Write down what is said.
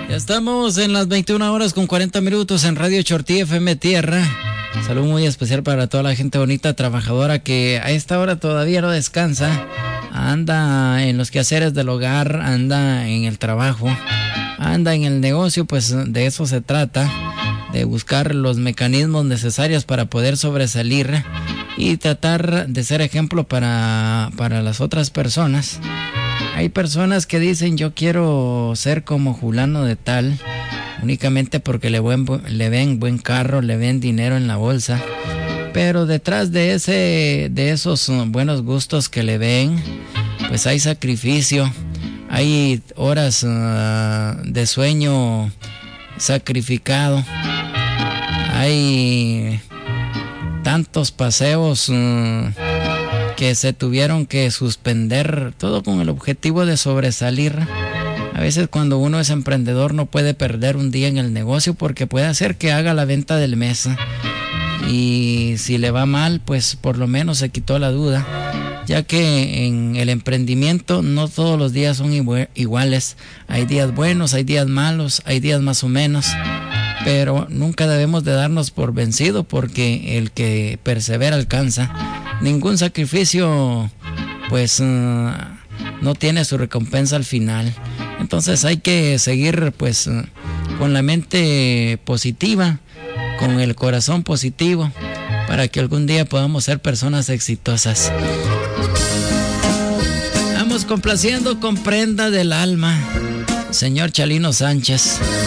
Ya estamos en las 21 horas con 40 minutos en Radio Chortí FM Tierra. Saludo muy especial para toda la gente bonita, trabajadora que a esta hora todavía no descansa. Anda en los quehaceres del hogar, anda en el trabajo, anda en el negocio, pues de eso se trata, de buscar los mecanismos necesarios para poder sobresalir y tratar de ser ejemplo para las otras personas. Hay personas que dicen yo quiero ser como fulano de tal, únicamente porque le ven buen carro, le ven dinero en la bolsa, pero detrás de esos buenos gustos que le ven, pues hay sacrificio, hay horas de sueño sacrificado, hay tantos paseos que se tuvieron que suspender, todo con el objetivo de sobresalir. A veces cuando uno es emprendedor no puede perder un día en el negocio porque puede hacer que haga la venta del mes. Y si le va mal, pues por lo menos se quitó la duda, ya que en el emprendimiento no todos los días son iguales. Hay días buenos, hay días malos, hay días más o menos, pero nunca debemos de darnos por vencido porque el que persevera alcanza. Ningún sacrificio pues no tiene su recompensa al final. Entonces hay que seguir pues con la mente positiva, con el corazón positivo, para que algún día podamos ser personas exitosas. Vamos complaciendo con Prenda del Alma, señor Chalino Sánchez.